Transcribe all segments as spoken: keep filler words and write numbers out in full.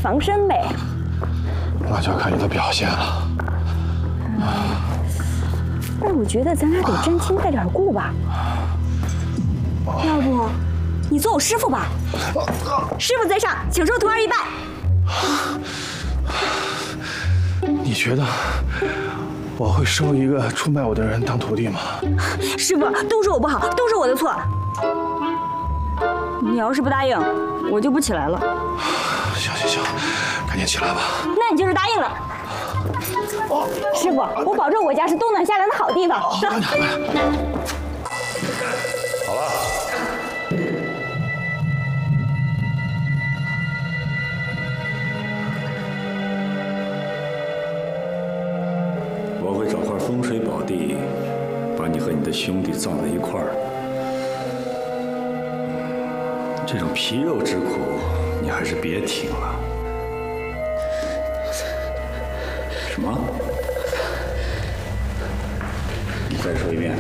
防身呗。 那就要看你的表现了。 嗯，但我觉得咱俩得沾亲带点故吧。要不，你做我师傅吧。师傅在上，请收徒儿一拜。 你觉得我会收一个出卖我的人当徒弟吗？ 师傅，都是我不好，都是我的错。你要是不答应，我就不起来了。 行行行，赶紧起来吧。 那你就是答应了。哦，师傅，我保证我家是冬暖夏凉的好地方。走。 好了。 我会找块风水宝地，把你和你的兄弟葬在一块儿。这种皮肉之苦，你还是别听了。什么？你再说一遍。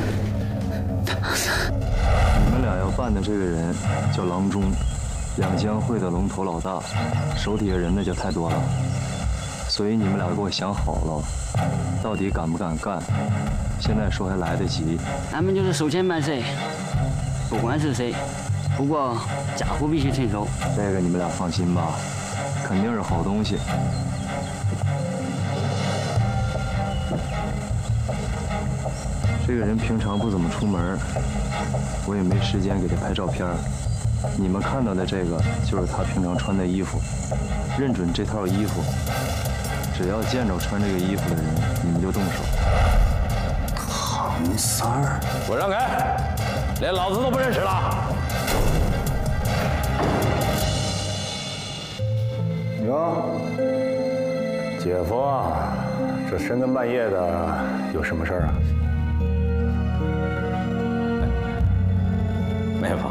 你们俩要办的这个人叫郎中，养江会的龙头老大，手底下人那就太多了。所以你们俩给我想好了，到底敢不敢干？现在说还来得及。 咱们就是手牵办事，不管是谁，不过家伙必须趁手。 这个你们俩放心吧，肯定是好东西。这个人平常不怎么出门，我也没时间给他拍照片。你们看到的这个就是他平常穿的衣服，认准这套衣服。只要见着穿这个衣服的人，你们就动手。 唐三儿， 我让开，连老子都不认识了。 哟，姐夫啊，这深更半夜的有什么事儿啊？ 没有。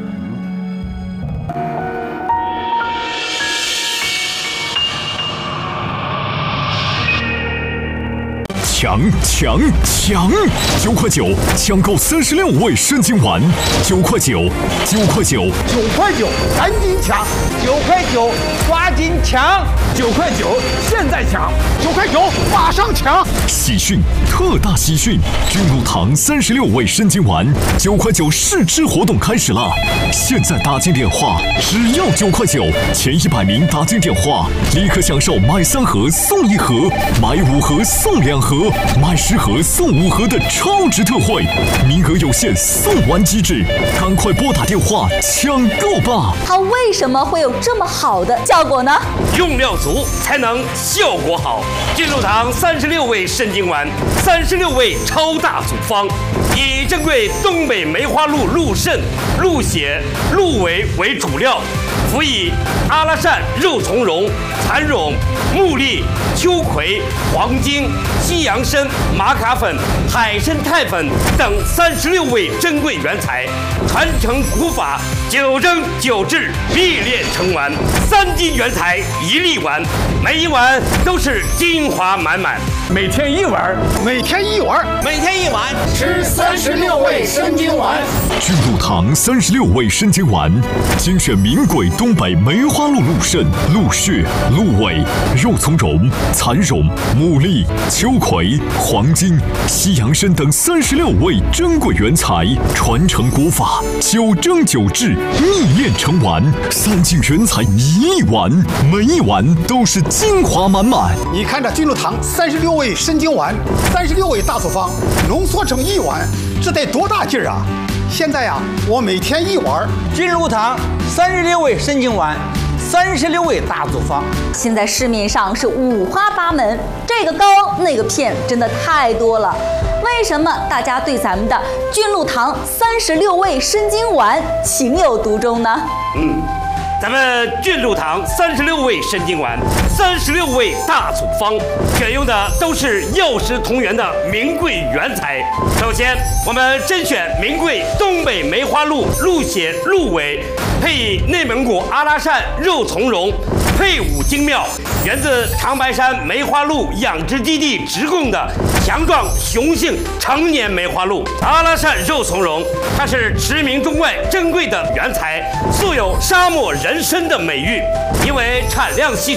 抢抢抢！九块九抢购三十六味参金丸，九块九，九块九， 九块九，赶紧抢！九块九，抓紧抢！九块九，现在抢！九块九，马上抢！ 喜讯，特大喜讯！君入堂三十六味参金丸，九块九试吃活动开始了！现在打进电话，只要九块九，前一百名打进电话，立刻享受买三盒送一盒，买五盒送两盒。买十盒送五盒的超值特惠，名额有限，送完即止，赶快拨打电话抢购吧！ 它为什么会有这么好的效果呢？ 用料足才能效果好。君入堂三十六味参金丸，三十六味超大组方，以珍贵东北梅花鹿鹿肾、鹿血、鹿尾为主料，辅以阿拉善肉苁蓉、蚕苇、木栗、秋葵、黄精、西洋参、玛卡粉、海参肽粉等三十六味珍贵原材，传承古法，九蒸九制，秘炼成丸，三斤原材一粒丸，每一丸都是精华满满。 每天一碗，每天一碗， 每天一碗， 吃三十六味参金丸。 君入堂三十六味参金丸，精选名贵东北梅花鹿鹿肾、鹿血、鹿尾、肉苁蓉、蚕苇、木栗、秋葵、黄精、西洋参等三十六味珍贵原材，传承古法，九蒸九制，秘炼成丸，三斤原材一粒丸，每一丸都是精华满满。 你看这君入堂三十六味参金丸，三十六味大组方浓缩成一碗，这得多大劲儿啊！现在呀、啊，我每天一碗。 君入堂三十六味参金丸，三十六味大组方。 现在市面上是五花八门，这个膏那个片，真的太多了。为什么大家对咱们的君入堂三十六味参金丸情有独钟呢？ 嗯。咱们君入堂三十六味参金丸，三十六味大组方，选用的都是药食同源的名贵原材。首先，我们甄选名贵东北梅花鹿鹿血、鹿尾，配以内蒙古阿拉善肉苁蓉，配伍精妙，源自长白山梅花鹿养殖基地直供的强壮雄性成年梅花鹿。阿拉善肉苁蓉，它是驰名中外珍贵的原材，素有沙漠人参的美誉，因为产量稀